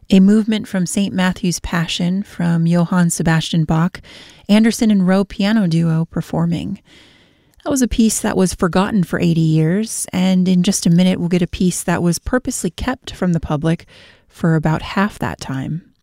A movement from St. Matthew's Passion from Johann Sebastian Bach, Anderson and Rowe piano duo performing. That was a piece that was forgotten for 80 years, and in just a minute we'll get a piece that was purposely kept from the public for about half that time.